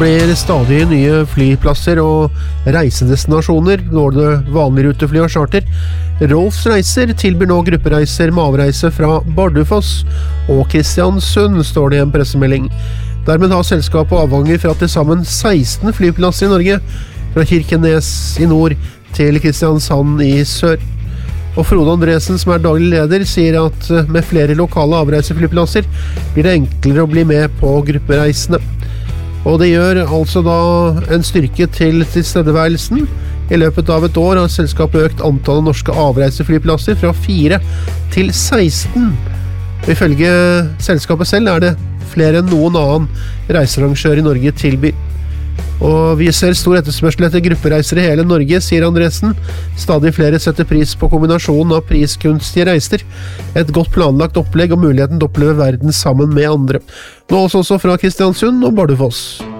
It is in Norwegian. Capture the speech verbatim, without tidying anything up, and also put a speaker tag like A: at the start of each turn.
A: blir stadig nye flyplasser og reisedestinasjoner, både vanlig rutefly og charter. Rolfs Reiser tilbyr nå gruppereiser med avreise fra Bardufoss og Kristiansund, står det i en pressemelding. Dermed har selskapet avganger fra til sammen seksten flyplasser i Norge, fra Kirkenes i nord til Kristiansand i sør. Og Frode Andresen, som er daglig leder, sier at med flere lokale avreiseflyplasser blir det enklere å bli med på gruppereisene. Og det gjør altså da en styrke til tilstedeværelsen. I løpet av et år har selskapet økt antallet norske avreiseflyplasser fra fire til seksten. Ifølge selskapet selv er det flere enn noen annen reisearrangør i Norge tilbyr. Og vi ser stor etterspørsel etter gruppereiser i hele Norge, sier Andresen. Stadig flere setter pris på kombinasjonen av priskunstige reiser, et godt planlagt opplegg og muligheten til å oppleve verden sammen med andre. Nå også fra Kristiansund og Bardufoss.